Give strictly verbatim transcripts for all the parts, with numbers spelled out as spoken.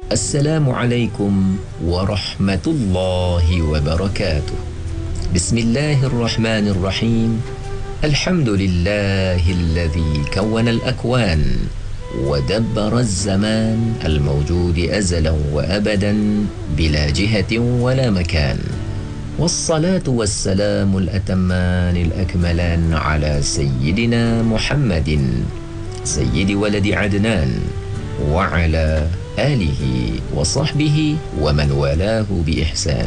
Assalamualaikum warahmatullahi wabarakatuh. Bismillahirrahmanirrahim. Alhamdulillahilladzi kawwana al-akwan wa dabbara az-zaman al-mawjud azalan wa abadan bila jihatin wala makan. Wassalatu wassalamu al-atamman al-akmalan ala sayyidina Muhammadin sayyidi waladi Adnan wa ala alihi wa sahbihi wa man walahu bi ihsan.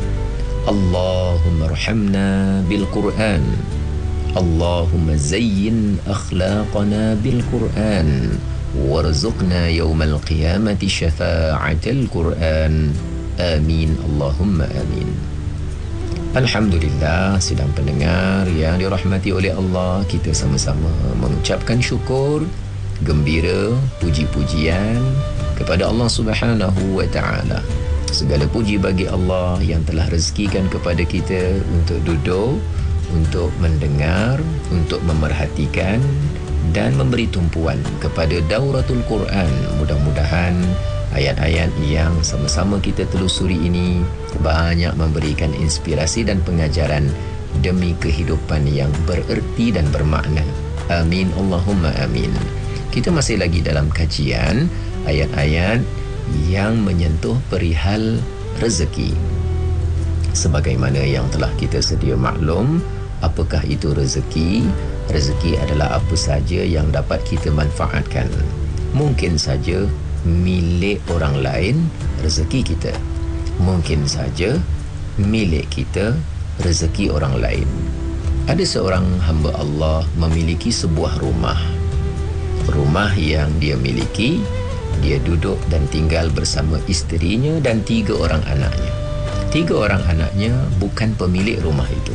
Allahumma arhamna bil Qur'an. Allahumma zayyin akhlaqana bil Qur'an warzuqna yawmal qiyamati syafa'atal Qur'an. Amin Allahumma amin. Alhamdulillah, sidang pendengar yang dirahmati oleh Allah, kita sama-sama mengucapkan syukur, gembira, puji-pujian kepada Allah Subhanahu wa taala. Segala puji bagi Allah yang telah rezekikan kepada kita untuk duduk, untuk mendengar, untuk memerhatikan dan memberi tumpuan kepada Dauratul Quran. Mudah-mudahan ayat-ayat yang sama-sama kita telusuri ini banyak memberikan inspirasi dan pengajaran demi kehidupan yang bererti dan bermakna. Amin Allahumma amin. Kita masih lagi dalam kajian ayat-ayat yang menyentuh perihal rezeki. Sebagaimana yang telah kita sedia maklum, apakah itu rezeki? Rezeki adalah apa saja yang dapat kita manfaatkan. Mungkin saja milik orang lain rezeki kita, mungkin saja milik kita rezeki orang lain. Ada seorang hamba Allah memiliki sebuah rumah. Rumah yang dia miliki, dia duduk dan tinggal bersama isterinya dan tiga orang anaknya. Tiga orang anaknya bukan pemilik rumah itu,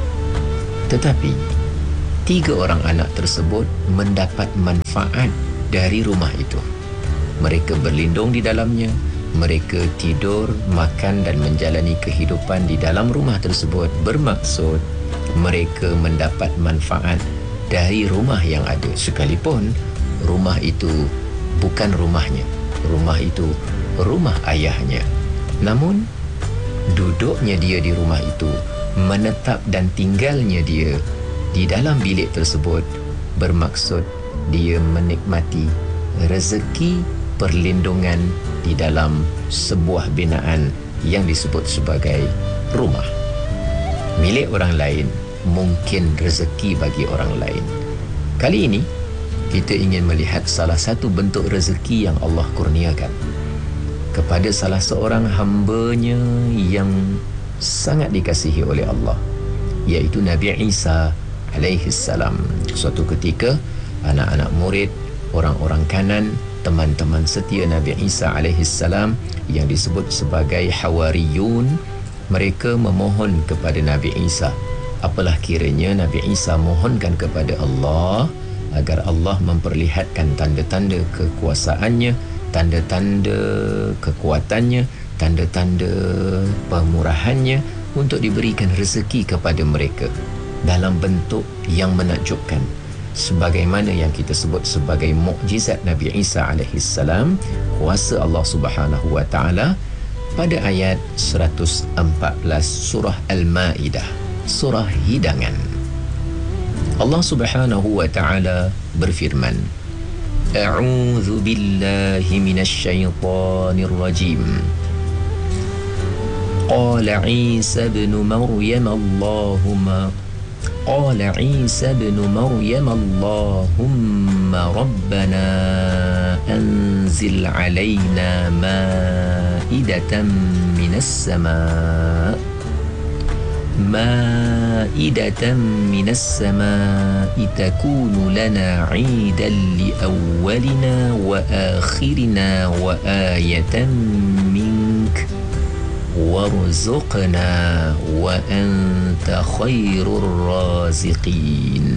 tetapi tiga orang anak tersebut mendapat manfaat dari rumah itu. Mereka berlindung di dalamnya, mereka tidur, makan dan menjalani kehidupan di dalam rumah tersebut, bermaksud mereka mendapat manfaat dari rumah yang ada, sekalipun rumah itu bukan rumahnya, rumah itu rumah ayahnya. Namun duduknya dia di rumah itu, menetap dan tinggalnya dia di dalam bilik tersebut, bermaksud dia menikmati rezeki perlindungan di dalam sebuah binaan yang disebut sebagai rumah. Milik orang lain mungkin rezeki bagi orang lain. Kali ini kita ingin melihat salah satu bentuk rezeki yang Allah kurniakan kepada salah seorang hamba-Nya yang sangat dikasihi oleh Allah, iaitu Nabi Isa alaihi salam. Suatu ketika anak-anak murid, orang-orang kanan, teman-teman setia Nabi Isa alaihi salam yang disebut sebagai Hawariyun, mereka memohon kepada Nabi Isa. Apalah kiranya Nabi Isa mohonkan kepada Allah agar Allah memperlihatkan tanda-tanda kekuasaannya, tanda-tanda kekuatannya, tanda-tanda pemurahannya untuk diberikan rezeki kepada mereka dalam bentuk yang menakjubkan, sebagaimana yang kita sebut sebagai mukjizat Nabi Isa alaihi salam, kuasa Allah Subhanahu wa taala, pada ayat seratus empat belas surah Al-Maidah, surah hidangan. Allah Subhanahu wa taala berfirman, A'udzu billahi minasy syaithanir rajim. Qala Isa ibn Maryam Allahumma قال عيسى ابن مريم اللهم ربنا أنزل علينا مائدة من السماء مائدة من السماء تكون لنا عيدا لأولنا وآخرنا وآية منك warzuqna wa anta khairur raziqin.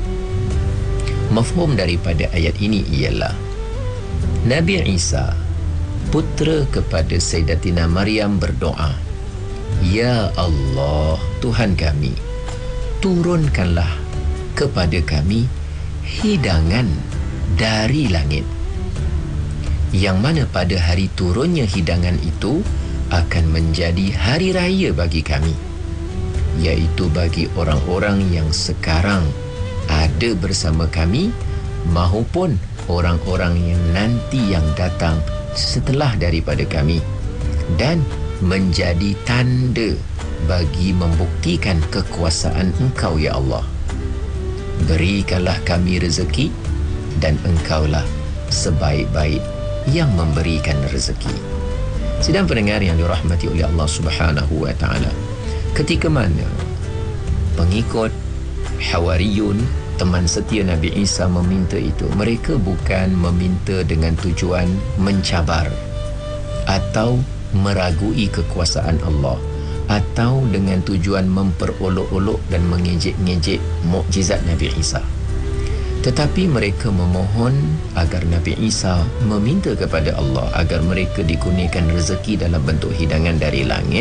Mafhum daripada ayat ini ialah Nabi Isa, putera kepada Sayyidatina Maryam, berdoa, Ya Allah, Tuhan kami, turunkanlah kepada kami hidangan dari langit. yang mana pada hari turunnya hidangan itu akan menjadi hari raya bagi kami, iaitu bagi orang-orang yang sekarang ada bersama kami maupun orang-orang yang nanti yang datang setelah daripada kami, dan menjadi tanda bagi membuktikan kekuasaan Engkau ya Allah. Berikanlah kami rezeki dan Engkaulah sebaik-baik yang memberikan rezeki. Sidang pendengar yang dirahmati oleh Allah Subhanahu wa taala, ketika mana pengikut Hawariyun, teman setia Nabi Isa meminta itu, mereka bukan meminta dengan tujuan mencabar atau meragui kekuasaan Allah, atau dengan tujuan memperolok-olok dan mengejek-ngejek mukjizat Nabi Isa. Tetapi mereka memohon agar Nabi Isa meminta kepada Allah agar mereka dikurniakan rezeki dalam bentuk hidangan dari langit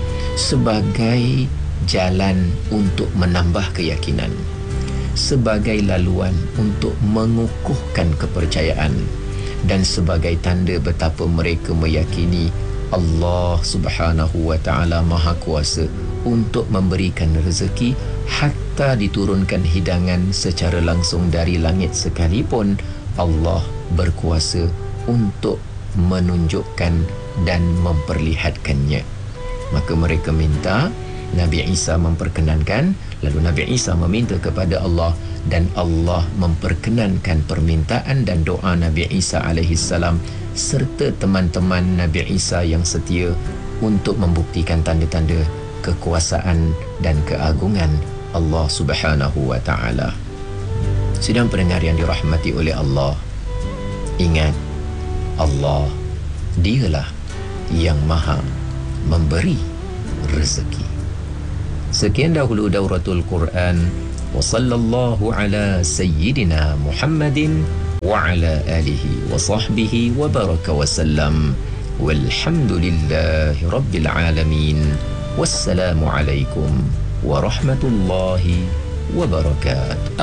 sebagai jalan untuk menambah keyakinan, sebagai laluan untuk mengukuhkan kepercayaan, dan sebagai tanda betapa mereka meyakini Allah Subhanahu wa taala Maha Kuasa untuk memberikan rezeki, hatta diturunkan hidangan secara langsung dari langit sekalipun Allah berkuasa untuk menunjukkan dan memperlihatkannya. Maka mereka minta Nabi Isa memperkenankan, lalu Nabi Isa meminta kepada Allah, dan Allah memperkenankan permintaan dan doa Nabi Isa alaihi salam serta teman-teman Nabi Isa yang setia untuk membuktikan tanda-tanda kekuasaan dan keagungan Allah Subhanahu wa taala. Sidang pendengar yang dirahmati oleh Allah, ingat, Allah dialah yang Maha memberi rezeki. Sekian dahulu dauratul Quran, wa sallallahu ala sayyidina Muhammadin wa ala alihi wa sahbihi wa baraka wa sallam, walhamdulillahi rabbil alamin. Wassalamu alaikum warahmatullahi wabarakatuh.